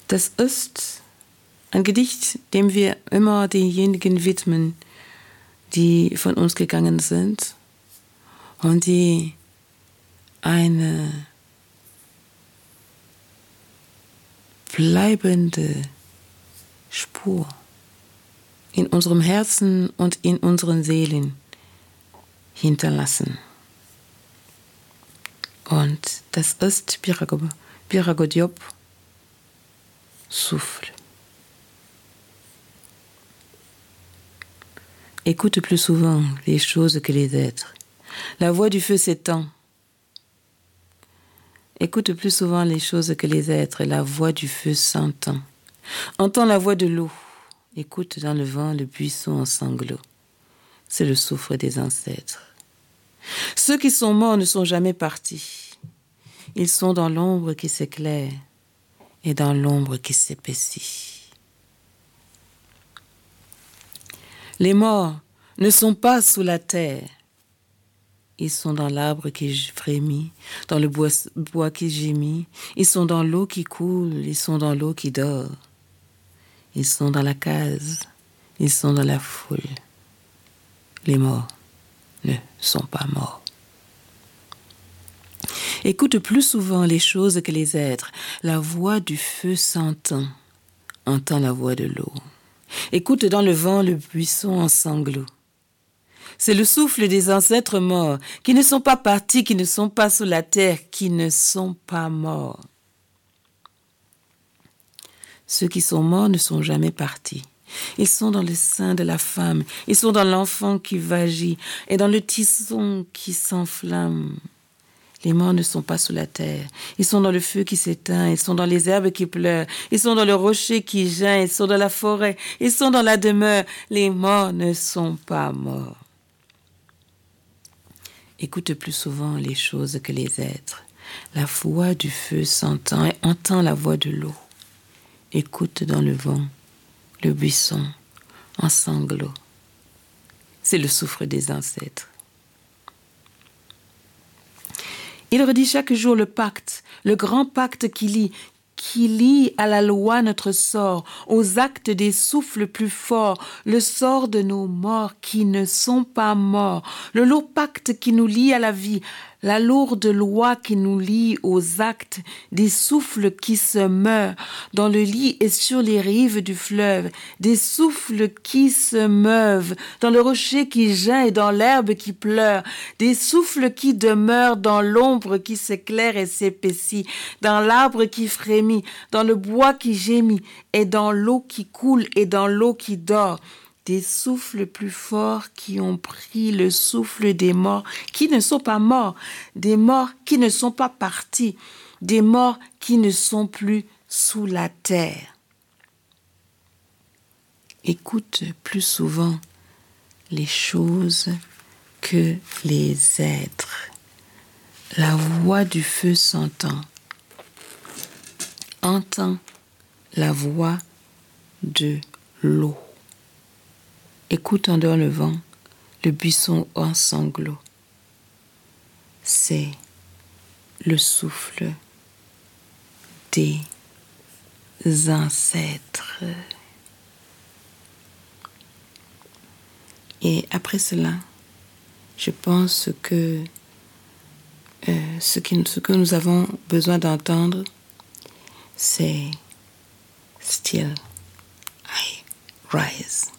Das ist ein Gedicht, dem wir immer denjenigen widmen, die von uns gegangen sind und die eine bleibende Spur in unserem Herzen und in unseren Seelen hinterlassen. Und das ist Birago Diop, Souffle. Écoute plus souvent les choses que les êtres. La voix du feu s'étend. Écoute plus souvent les choses que les êtres, la voix du feu s'entend. Entends la voix de l'eau. Écoute dans le vent le buisson en sanglots. C'est le souffle des ancêtres. Ceux qui sont morts ne sont jamais partis. Ils sont dans l'ombre qui s'éclaire et dans l'ombre qui s'épaissit. Les morts ne sont pas sous la terre. Ils sont dans l'arbre qui frémit, dans le bois qui gémit. Ils sont dans l'eau qui coule, ils sont dans l'eau qui dort. Ils sont dans la case, ils sont dans la foule. Les morts ne sont pas morts. Écoute plus souvent les choses que les êtres. La voix du feu s'entend, entend la voix de l'eau. Écoute dans le vent le buisson en sanglots. C'est le souffle des ancêtres morts, qui ne sont pas partis, qui ne sont pas sous la terre, qui ne sont pas morts. Ceux qui sont morts ne sont jamais partis. Ils sont dans le sein de la femme, ils sont dans l'enfant qui vagit et dans le tisson qui s'enflamme. Les morts ne sont pas sous la terre. Ils sont dans le feu qui s'éteint. Ils sont dans les herbes qui pleurent. Ils sont dans le rocher qui geint. Ils sont dans la forêt. Ils sont dans la demeure. Les morts ne sont pas morts. Écoute plus souvent les choses que les êtres. La voix du feu s'entend et entend la voix de l'eau. Écoute dans le vent le buisson en sanglots. C'est le souffle des ancêtres. Il redit chaque jour le pacte, le grand pacte qui lie à la loi notre sort, aux actes des souffles plus forts, le sort de nos morts qui ne sont pas morts, le lourd pacte qui nous lie à la vie, la lourde loi qui nous lie aux actes des souffles qui se meurent dans le lit et sur les rives du fleuve, des souffles qui se meuvent dans le rocher qui geint et dans l'herbe qui pleure, des souffles qui demeurent dans l'ombre qui s'éclaire et s'épaissit, dans l'arbre qui frémit, dans le bois qui gémit et dans l'eau qui coule et dans l'eau qui dort, des souffles plus forts qui ont pris le souffle des morts qui ne sont pas morts, des morts qui ne sont pas partis, des morts qui ne sont plus sous la terre. Écoute plus souvent les choses que les êtres. La voix du feu s'entend. Entends la voix de l'eau. Écoute en dehors le vent, le buisson en sanglots. C'est le souffle des ancêtres. Et après cela, je pense que ce que nous avons besoin d'entendre, c'est Still I Rise.